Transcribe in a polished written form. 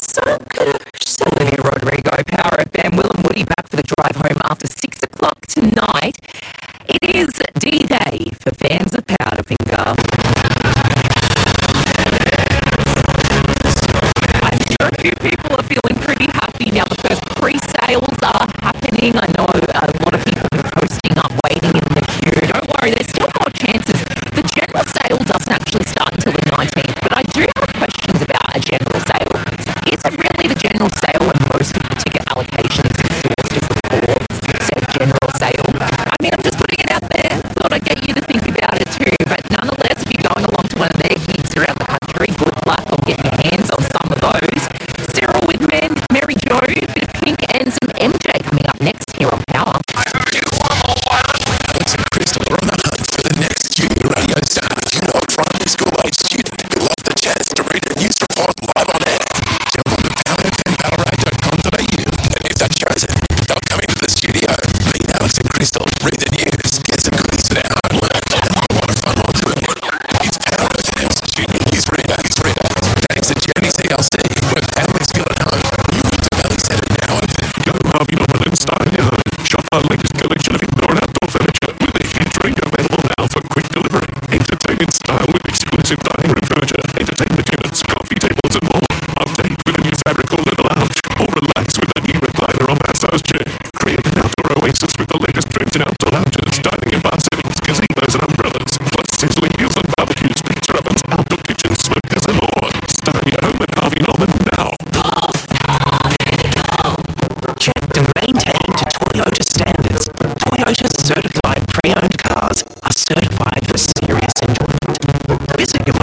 Olivia Rodrigo, Power FM. Will and Woody back for the drive home after 6 o'clock tonight. It is D-Day for fans of Powderfinger. I'm sure a few people are feeling pretty happy now. The first pre-sales are happening. I know a lot of people are posting up, waiting in the queue. Don't worry, there's still more chances. The general sale doesn't actually start until the 19th, but I do have questions about a general sale. Is it really the general sale when most of the ticket allocation is exhausted before said general sale? I mean, I'm just putting it out there. Thought I'd get you to think about it too. But nonetheless, if you're going along to one of their gigs around the country, good luck on getting your hands on some of those. Cyril Whitman, Mary Jo, bit of Pink, and some MJ coming up next here on Power. I heard you on the wireless. Alex and Crystal are on the hunt for the next junior radio star. You're not a primary school age student who loves the chance to read a news report live on air. Jump on to powerfmpowerade.com.au, and if they're chosen, they'll come into the studio. Meet Alex and Crystal, read the news, get some goodies for their hard work, and what a fun one to it. It's Power FM's Junior News Reader. Thanks to Journey CLC, where families feel at home. You read the Valley Centre now open. Go Harvey Norman and style your home. Shop our latest collection of indoor and outdoor furniture with a huge range available now for quick delivery. Entertain in style with exclusive dining room furniture, entertainment units, coffee tables and more. Update with a new fabric called the lounge, or relax with a new recliner or massage chair. Create an outdoor oasis with the latest trends in outdoor lounges, dining and bar settings, gazebos and umbrellas, plus sizzling meals and barbecues, pizza ovens, outdoor kitchens, smokers and more. Start your home at Harvey Norman now. Checked and maintained to Toyota standards. Toyota certified pre-owned cars are certified for serious enjoyment. Visit your